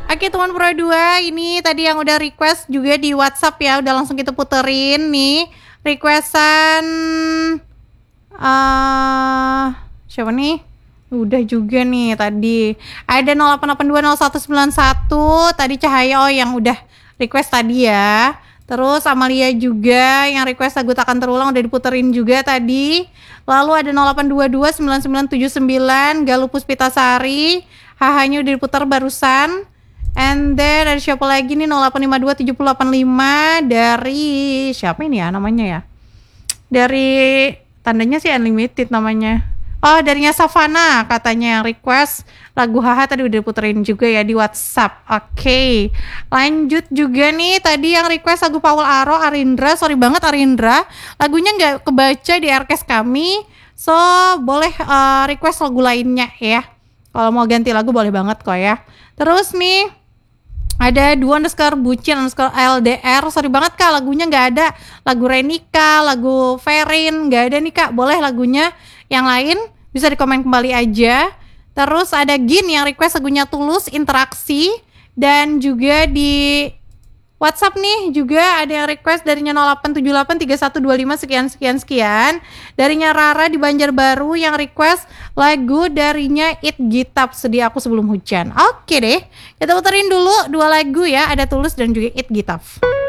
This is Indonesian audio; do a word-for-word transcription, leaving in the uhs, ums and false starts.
Oke teman Pro dua, ini tadi yang udah request juga di WhatsApp ya, udah langsung kita puterin nih requestan uh, siapa nih? Udah juga nih tadi. Ada nol delapan delapan dua nol satu sembilan satu tadi Cahaya, oh yang udah request tadi ya. Terus Amalia juga yang request lagu takkan terulang udah diputerin juga tadi. Lalu ada nol delapan dua dua sembilan sembilan tujuh sembilan Galuh Puspitasari, hahanya udah diputar barusan. And then ada siapa lagi nih, nol delapan lima dua tujuh delapan lima dari siapa ini ya namanya ya? Dari tandanya sih unlimited namanya. Oh, darinya Savana katanya yang request lagu Haha tadi udah diputerin juga ya di WhatsApp. Oke. Okay. Lanjut juga nih tadi yang request lagu Paul Aro, Arindra. Sorry banget Arindra, lagunya nggak kebaca di request kami. So, boleh uh, request lagu lainnya ya. Kalau mau ganti lagu boleh banget kok ya. Terus nih ada dua underscore bucin underscore L D R, sorry banget kak lagunya nggak ada. Lagu Renika, lagu Ferin nggak ada nih kak, boleh lagunya yang lain bisa dikomen kembali aja. Terus ada Gin yang request lagunya Tulus Interaksi. Dan juga di WhatsApp nih juga ada yang request darinya nol delapan tujuh delapan tiga satu dua lima sekian sekian sekian. Darinya Rara di Banjarbaru yang request lagu darinya It Gitap, Sedih Aku Sebelum Hujan. Oke deh, kita puterin dulu dua lagu ya, ada Tulus dan juga It Gitap.